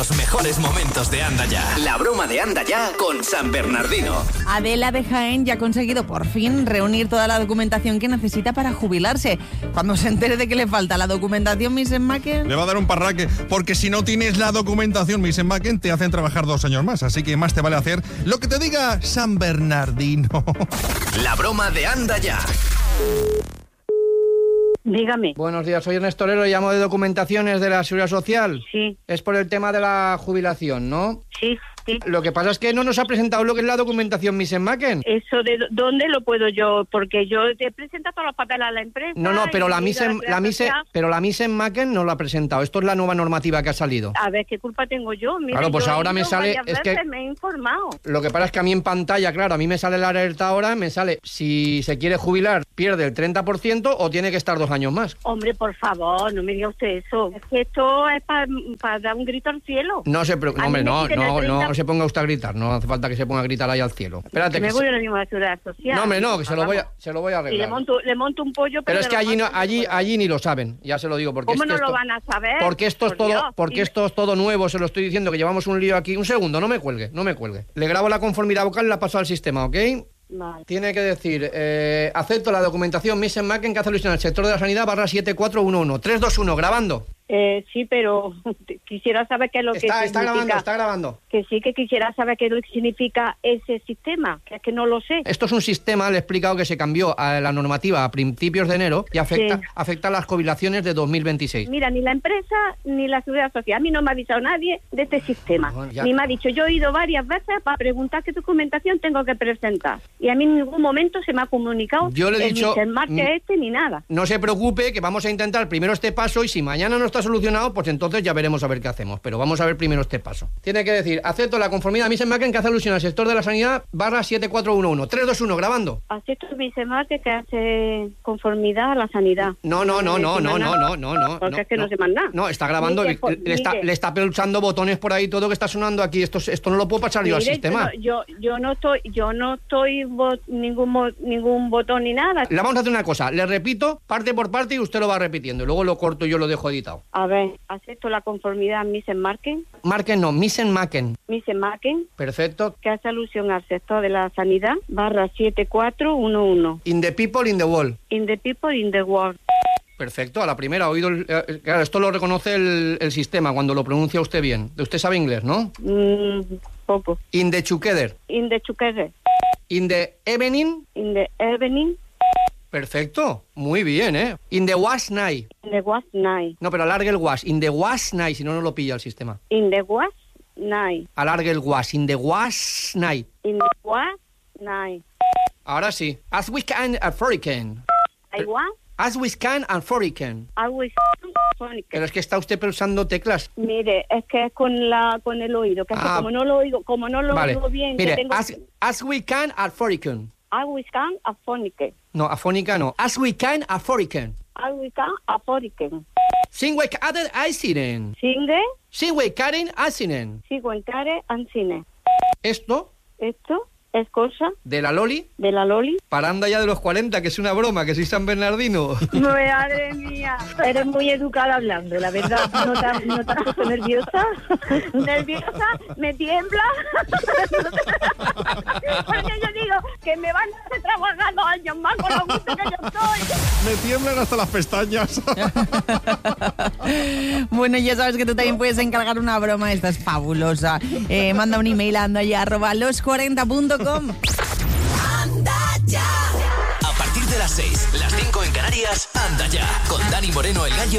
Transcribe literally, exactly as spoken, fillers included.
Los mejores momentos de Anda Ya. La broma de Anda Ya con San Bernardino. Adela de Jaén ya ha conseguido por fin reunir toda la documentación que necesita para jubilarse. Cuando se entere de que le falta la documentación, missus Macken... le va a dar un parraque, porque si no tienes la documentación, missus Macken, te hacen trabajar dos años más. Así que más te vale hacer lo que te diga San Bernardino. La broma de Anda Ya. Dígame. Buenos días, soy Ernesto Lero, llamo de documentaciones de la Seguridad Social. Sí. Es por el tema de la jubilación, ¿no? Sí, sí. Lo que pasa es que no nos ha presentado lo que es la documentación missus Macken. ¿Eso de dónde lo puedo yo? Porque yo te presento todos los papeles a la empresa. No, no, pero la missus missus la missus pero la missus Macken no lo ha presentado. Esto es la nueva normativa que ha salido. A ver, ¿qué culpa tengo yo? Mire, claro, pues yo ahora me sale... es que me he informado. Lo que pasa es que a mí en pantalla, claro, a mí me sale la alerta ahora, me sale si se quiere jubilar, pierde el treinta por ciento o tiene que estar dos años más. Hombre, por favor, no me diga usted eso. Es que esto es para pa dar un grito al cielo. No se preocupe, no, hombre, no, no, no, no se ponga usted a gritar. No hace falta que se ponga a gritar ahí al cielo. Espérate. Que me que voy se... a la misma Seguridad Social. No, hombre, no, que se lo voy a, se lo voy a arreglar. Y le monto, le monto un pollo, pero... Pero es que allí, no, allí, allí ni lo saben, ya se lo digo. Porque ¿Cómo es que no esto, lo van a saber? Porque esto es Por todo, Dios. porque Y... esto es todo nuevo, se lo estoy diciendo, que llevamos un lío aquí. Un segundo, no me cuelgue, no me cuelgue. Le grabo la conformidad vocal y la paso al sistema, ¿ok? Vale. Tiene que decir, eh, acepto la documentación missus Macken que hace alusión al sector de la sanidad barra siete cuatro uno uno. tres dos uno, grabando. Eh, sí, pero quisiera saber qué es lo Está, que está significa. grabando, está grabando. Que sí, que quisiera saber qué es lo que significa ese sistema, que es que no lo sé. Esto es un sistema, le he explicado, que se cambió a la normativa a principios de enero y afecta, Sí. afecta a las jubilaciones de dos mil veintiséis. Mira, ni la empresa ni la Seguridad Social, a mí no me ha avisado nadie de este sistema. Bueno, ya. Ni me ha dicho, yo he ido varias veces para preguntar qué documentación tengo que presentar. Y a mí en ningún momento se me ha comunicado Yo le he el dicho, missus Macken mm, este ni nada. No se preocupe, que vamos a intentar primero este paso y si mañana no está solucionado, pues entonces ya veremos a ver qué hacemos. Pero vamos a ver primero este paso. Tiene que decir, acepto la conformidad missus Macken que hace alusión al sector de la sanidad barra siete cuatro uno uno. tres dos uno, grabando. Acepto el missus Macken que hace conformidad a la sanidad. No, no, no, no, no, no, no, no, no. Porque no, es que no, no se manda. No, está grabando, Mire, le, por- le está, mire. le está pulsando botones por ahí, todo que está sonando aquí. Esto, esto no lo puedo pasar yo al Mire, sistema. Yo, yo, yo no estoy, yo no estoy bo- ningún, mo- ningún botón ni nada. Le vamos a hacer una cosa, le repito parte por parte y usted lo va repitiendo. Y luego lo corto y yo lo dejo editado. A ver, acepto la conformidad missus Macken, Marquen no, missus Macken. missus Macken, Perfecto. que hace alusión al sector de la sanidad, barra siete cuatro uno uno. In the people, in the wall. In the people, in the world. Perfecto, a la primera, ha oído el, eh, claro, esto lo reconoce el, el sistema cuando lo pronuncia usted bien. Usted sabe inglés, ¿no? Mm, poco. In the together. In the together, In the evening. in the evening, Perfecto, muy bien, ¿eh? In the wash night. in the was night. No, pero alargue el wash. In the wash night, si no, no lo pilla el sistema. In the was night. Alargue el wash. In the wash night. In the was night. Ahora sí. As we can and for it can. I want, As we can and for it can. I will. Pero es que está usted pulsando teclas. Mire, es que es con la con el oído, que es que Ah. como no lo oigo, como no lo Vale. oigo bien, Mire, que tengo as, as we can and for it can. I will can afford it. No, afónica no. As we can and for it can. I will can afford it. Sin we caden accident. Singe, Sin we caden accident. sigo en care and cine. Esto Esto es cosa de la Loli de la Loli. para anda ya de los cuarenta, que es una broma, que soy San Bernardino. Madre mía, eres muy educada hablando, la verdad. ¿No te, no te has puesto nerviosa? ¿Nerviosa? ¿Me tiembla? Porque yo digo que me van a hacer trabajar dos años más con lo gusto que yo estoy. Me tiemblan hasta las pestañas. Bueno, ya sabes que tú también puedes encargar una broma, esta es fabulosa. Eh, manda un email a andaya arroba los cuarenta punto com. Anda Ya. A partir de las seis, las cinco en Canarias, Anda Ya. Con Dani Moreno, el Gallo.